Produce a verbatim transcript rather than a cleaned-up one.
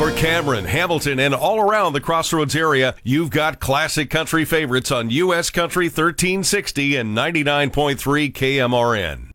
For Cameron, Hamilton, and all around the Crossroads area, you've got classic country favorites on U S Country thirteen sixty and ninety-nine point three K M R N.